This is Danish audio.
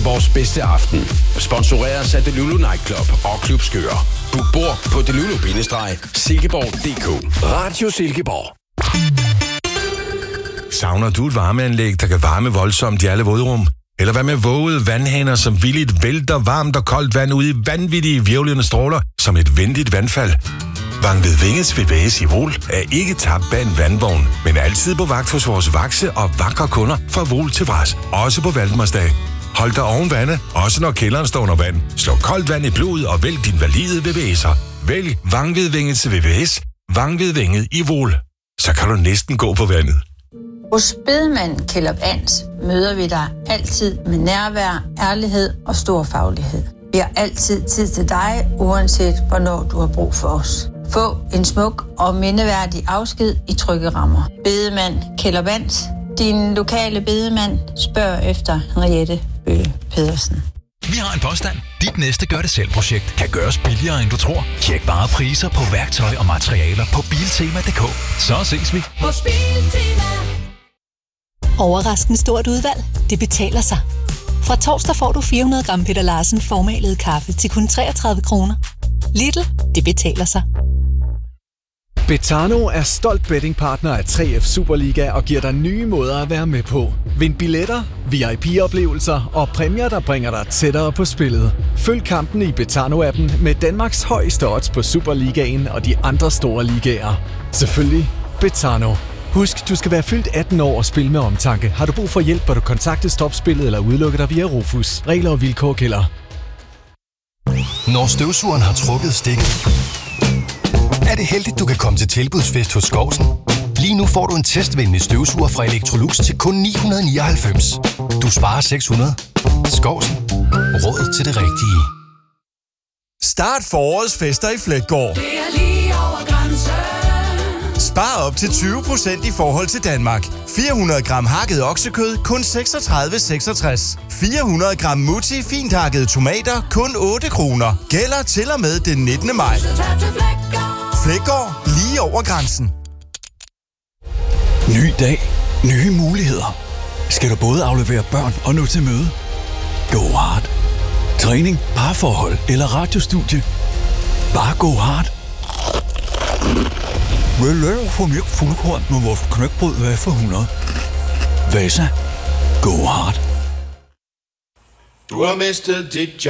Silkeborgs bedste aften. Sponsoreres af Delulu Nightclub og Klub Skør. Book bord på delulu-silkeborg.dk. Radio Silkeborg. Savner du et varmeanlæg, der kan varme voldsomt i alle vådrum? Eller hvad med vågede vandhaner, som villigt vælter varmt og koldt vand ud i vanvittige hvirvlende stråler som et venligt vandfald? Vangved Vinges VVS i Vol er ikke tabt bag en vandvogn, men altid på vagt hos vores vakse og vakre kunder fra Vol til Vras. Også på Valdemarsdag. Hold dig oven vande, også når kælderen står under vand. Slå koldt vand i blodet og vælg din valide VVS'er. Vælg Vangved Vinges VVS, Vangved Vinget i Vol. Så kan du næsten gå på vandet. Hos Bedemand Kellup Ans møder vi dig altid med nærvær, ærlighed og stor faglighed. Vi har altid tid til dig, uanset hvornår du har brug for os. Få en smuk og mindeværdig afsked i trygge rammer. Bedemand Kellup Ans. Din lokale bedemand. Spørg efter Henriette Bøge Pedersen. Vi har en påstand. Dit næste gør-det-selv-projekt kan gøres billigere, end du tror. Tjek bare priser på værktøj og materialer på Biltema.dk. Så ses vi hos Biltema. Overraskende stort udvalg. Det betaler sig. Fra torsdag får du 400 gram Peter Larsen formalet kaffe til kun 33 kroner. Lidl, det betaler sig. Betano er stolt bettingpartner af 3F Superliga og giver dig nye måder at være med på. Vind billetter, VIP-oplevelser og præmier, der bringer dig tættere på spillet. Følg kampen i Betano-appen med Danmarks højeste odds på Superligaen og de andre store ligaer. Selvfølgelig Betano. Husk, du skal være fyldt 18 år og spille med omtanke. Har du brug for hjælp, bør du kontakte Stopspillet eller udelukke dig via Rufus. Regler og vilkår gælder. Når støvsugeren har trukket stikket, er det heldigt, du kan komme til tilbudsfest hos Skovsen. Lige nu får du en testvenlig støvsuger fra Electrolux til kun 999. Du sparer 600. Skovsen. Råd til det rigtige. Start forårets fester i Fleggaard. Det er lige over grænsen. Spar op til 20% i forhold til Danmark. 400 gram hakket oksekød, kun 36,66. 400 gram Mutti fint hakkede tomater, kun 8 kroner. Gælder til og med den 19. maj. Fleggaard, lige over grænsen. Ny dag, nye muligheder. Skal du både aflevere børn og nå til møde? Go hard. Træning, parforhold eller radiostudie. Bare go hard. Vil få mere fuldkorn med vores knækbrød for 100. Vasa. Go hard. Du har mistet dit job.